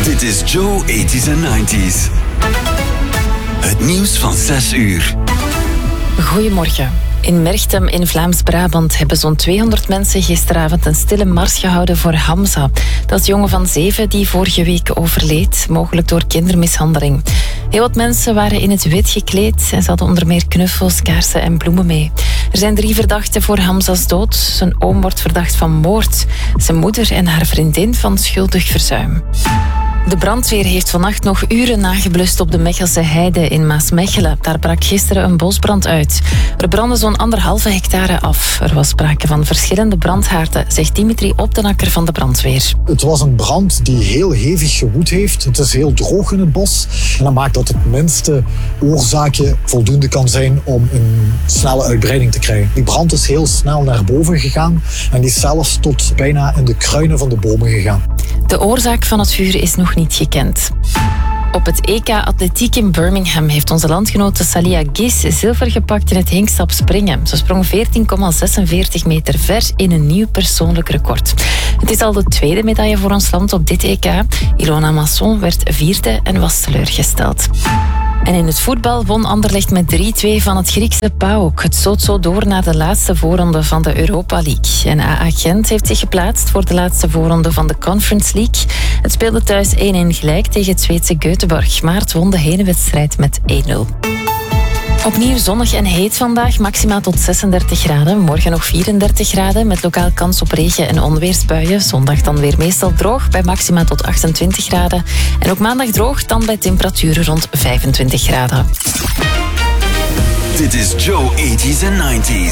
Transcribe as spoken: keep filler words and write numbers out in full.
Dit is Joe tachtiger en negentiger. Het nieuws van zes uur. Goedemorgen. In Merchtem in Vlaams-Brabant hebben zo'n tweehonderd mensen gisteravond een stille mars gehouden voor Hamza. Dat is een jongen van zeven die vorige week overleed, mogelijk door kindermishandeling. Heel wat mensen waren in het wit gekleed en ze hadden onder meer knuffels, kaarsen en bloemen mee. Er zijn drie verdachten voor Hamza's dood. Zijn oom wordt verdacht van moord, zijn moeder en haar vriendin van schuldig verzuim. De brandweer heeft vannacht nog uren nageblust op de Mechelse Heide in Maasmechelen. Daar brak gisteren een bosbrand uit. Er brandde zo'n anderhalve hectare af. Er was sprake van verschillende brandhaarden, zegt Dimitri Opdenakker van de brandweer. Het was een brand die heel hevig gewoed heeft. Het is heel droog in het bos. En dat maakt dat het minste oorzaakje voldoende kan zijn om een snelle uitbreiding te krijgen. Die brand is heel snel naar boven gegaan en die is zelfs tot bijna in de kruinen van de bomen gegaan. De oorzaak van het vuur is nog niet gekend. Op het E K Atletiek in Birmingham heeft onze landgenote Salia Gis zilver gepakt in het hinkstap springen. Ze sprong veertien komma zesenveertig meter ver in een nieuw persoonlijk record. Het is al de tweede medaille voor ons land op dit E K. Ilona Masson werd vierde en was teleurgesteld. En in het voetbal won Anderlecht met drie twee van het Griekse PAOK. Het stoot zo door naar de laatste voorronde van de Europa League. En A A Gent heeft zich geplaatst voor de laatste voorronde van de Conference League. Het speelde thuis één één gelijk tegen het Zweedse Göteborg, maar het won de heenwedstrijd met één nul. Opnieuw zonnig en heet vandaag, maximaal tot zesendertig graden. Morgen nog vierendertig graden, met lokaal kans op regen- en onweersbuien. Zondag dan weer meestal droog, bij maximaal tot achtentwintig graden. En ook maandag droog, dan bij temperaturen rond vijfentwintig graden. Dit is Joe tachtiger en negentiger.